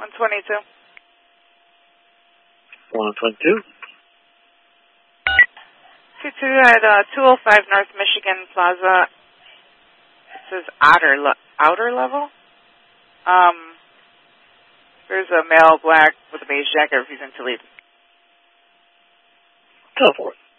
122. 122. 22 at 205 North Michigan Plaza. It says outer level. There's a male black with a beige jacket refusing to leave. Go for it.